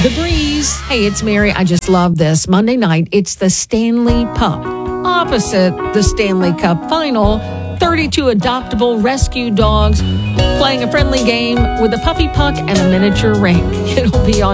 The Breeze. Hey, it's Mary. I just love this. Monday night, it's the Stanley Pup. Opposite the Stanley Cup final, 32 adoptable rescue dogs playing a friendly game with a puppy puck and a miniature rink. It'll be on